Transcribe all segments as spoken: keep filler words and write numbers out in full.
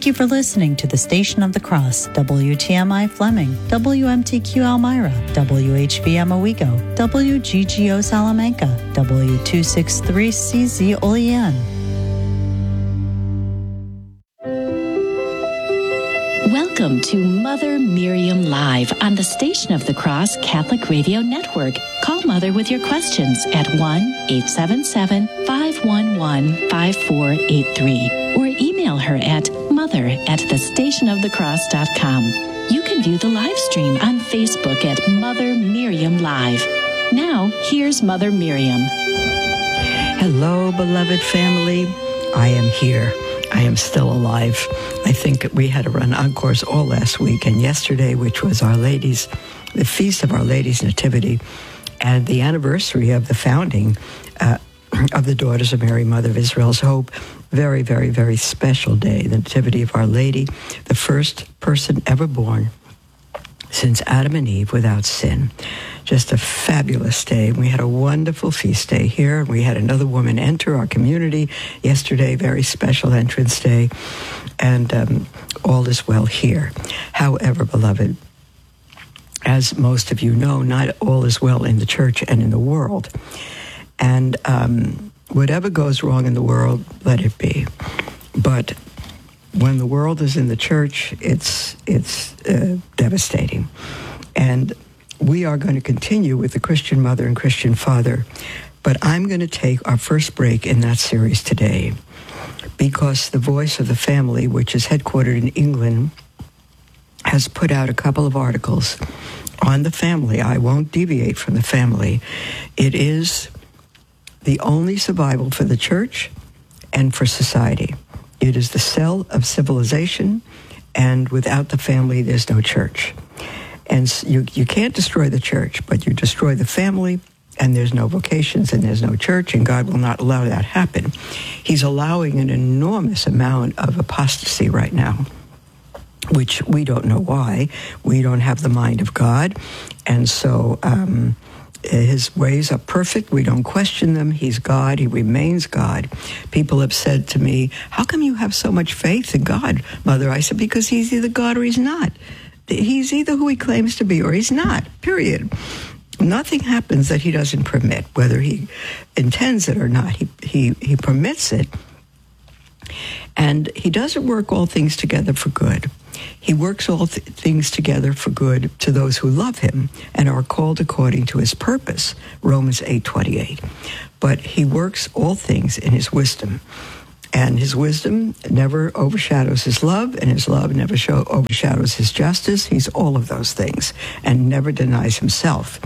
Thank you for listening to the Station of the Cross, W T M I Fleming, W M T Q Elmira, W H V M Owego, W G G O Salamanca, W two sixty-three C Z Olean. Welcome to Mother Miriam Live on the Station of the Cross Catholic Radio Network. Call Mother with your questions at one eight seven seven, five one one, five four eight three or email her at mother at the station of the cross dot com. You can view the live stream on Facebook at Mother Miriam Live. Now, here's Mother Miriam. Hello, beloved family. I am here. I am still alive. I think we had to run encores all last week and yesterday, which was Our Lady's, the Feast of Our Lady's Nativity, and the anniversary of the founding uh, of the Daughters of Mary, Mother of Israel's Hope. Very, very, very special day, the Nativity of Our Lady, the first person ever born since Adam and Eve without sin. Just a fabulous day. We had a wonderful feast day here. We had another woman enter our community yesterday, very special entrance day, and um, all is well here. However, beloved, as most of you know, not all is well in the church and in the world. And um, whatever goes wrong in the world, let it be. But when the world is in the church, it's it's uh, devastating. And we are going to continue with the Christian Mother and Christian Father, but I'm going to take our first break in that series today because the Voice of the Family, which is headquartered in England, has put out a couple of articles on the family. I won't deviate from the family. It is the only survival for the church and for society. It is the cell of civilization, and without the family, there's no church. And you you can't destroy the church, but you destroy the family, and there's no vocations, and there's no church, and God will not allow that happen. He's allowing an enormous amount of apostasy right now, which we don't know why. We don't have the mind of God, and so um, his ways are perfect. We don't question them. He's God. He remains God. People have said to me, how come you have so much faith in God, Mother? I said, because he's either God or he's not. He's either who he claims to be or he's not, period. Nothing happens that he doesn't permit, whether he intends it or not. He, he, he permits it. And he doesn't work all things together for good. He works all th- things together for good to those who love him and are called according to his purpose, Romans eight twenty-eight. But he works all things in his wisdom. And his wisdom never overshadows his love, and his love never show, overshadows his justice. He's all of those things and never denies himself.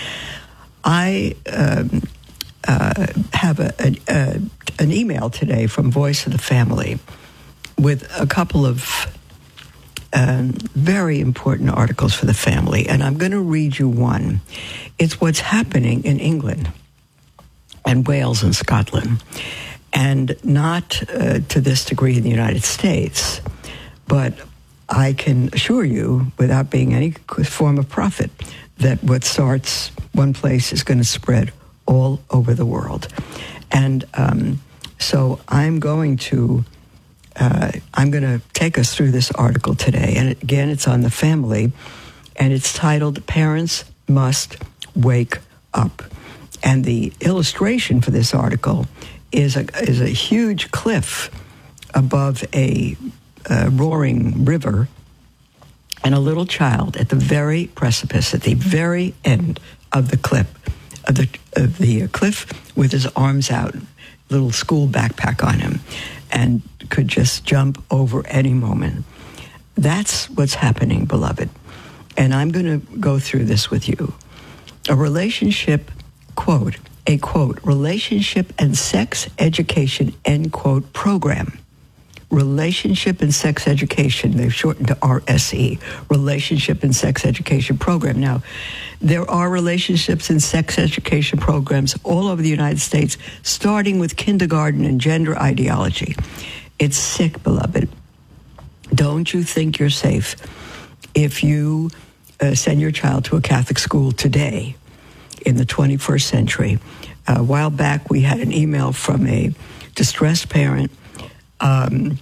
I um, uh, have a, a, a, an email today from Voice of the Family with a couple of um, very important articles for the family, and I'm going to read you one. It's what's happening in England and Wales and Scotland. And not uh, to this degree in the United States, but I can assure you, without being any form of prophet, that what starts one place is going to spread all over the world. And um, so I'm going to uh, I'm going to take us through this article today. And again, it's on the family, and it's titled "Parents Must Wake Up." And the illustration for this article is a is a huge cliff above a, a roaring river, and a little child at the very precipice, at the very end of the cliff, of the of the cliff, with his arms out, little school backpack on him, and could just jump over any moment. That's what's happening, beloved. And I'm going to go through this with you. A relationship, quote, a, quote, relationship and sex education, end quote, program. Relationship and Sex Education, they've shortened to R S E, Relationship and Sex Education Program. Now, there are relationships and sex education programs all over the United States, starting with kindergarten and gender ideology. It's sick, beloved. Don't you think you're safe if you uh, send your child to a Catholic school today in the twenty-first century? Uh, a while back, we had an email from a distressed parent Um,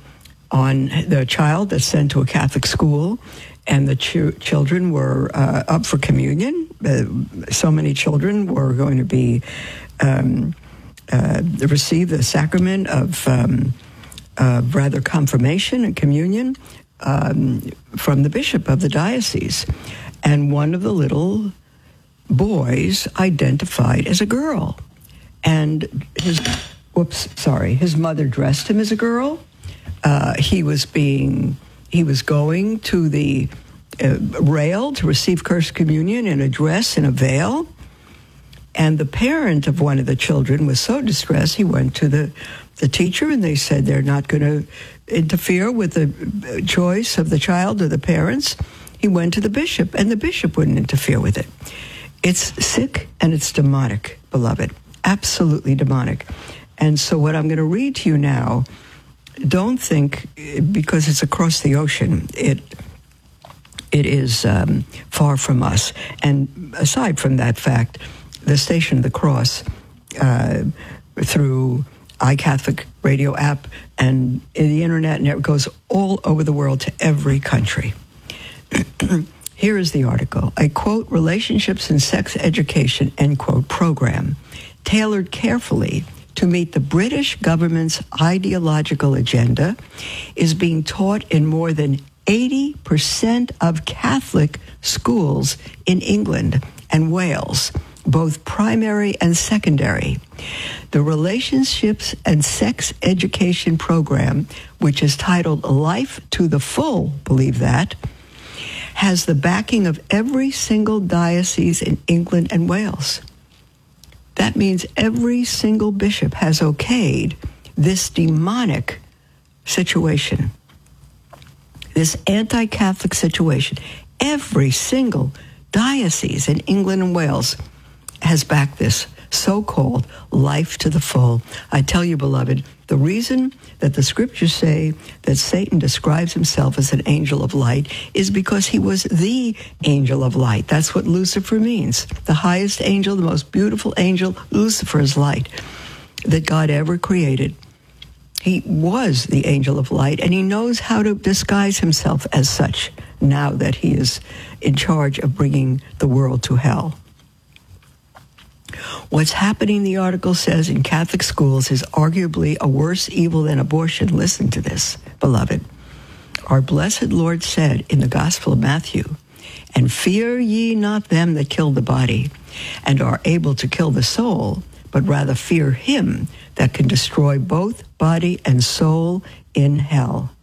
on the child that's sent to a Catholic school, and the ch- children were uh, up for communion. Uh, so many children were going to be um, uh, receive the sacrament of um, uh, rather confirmation and communion um, from the bishop of the diocese, and one of the little boys identified as a girl, and his whoops, sorry, his mother dressed him as a girl. Uh, he was being, he was going to the uh, rail to receive First Communion in a dress and a veil. And the parent of one of the children was so distressed, he went to the, the teacher, and they said they're not going to interfere with the choice of the child or the parents. He went to the bishop, and the bishop wouldn't interfere with it. It's sick and it's demonic, beloved. Absolutely demonic. And so what I'm going to read to you now, don't think, because it's across the ocean, it it is um, far from us. And aside from that fact, the Station of the Cross, uh, through iCatholic radio app and the internet, and it goes all over the world to every country. Here is the article. A, quote, relationships and sex education, end quote, program tailored carefully to meet the British government's ideological agenda is being taught in more than eighty percent of Catholic schools in England and Wales, both primary and secondary. The Relationships and Sex Education Program, which is titled Life to the Full, believe that, has the backing of every single diocese in England and Wales. That means every single bishop has okayed this demonic situation, this anti-Catholic situation. Every single diocese in England and Wales has backed this so-called life to the full. I tell you, beloved, the reason that the scriptures say that Satan describes himself as an angel of light is because he was the angel of light. That's what Lucifer means. The highest angel, the most beautiful angel, Lucifer is light, that God ever created. He was the angel of light, and he knows how to disguise himself as such now that he is in charge of bringing the world to hell. What's happening, the article says, in Catholic schools is arguably a worse evil than abortion. Listen to this, beloved. Our blessed Lord said in the Gospel of Matthew, "And fear ye not them that kill the body, and are able to kill the soul, but rather fear him that can destroy both body and soul in hell."